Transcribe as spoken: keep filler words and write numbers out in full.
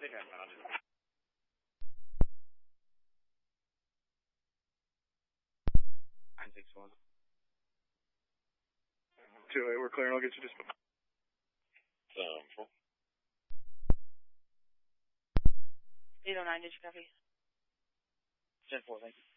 think I'm on it. nine six one. two eight, we're clear, I'll get you just... Um, eight oh nine, did you copy? ten four, thank you.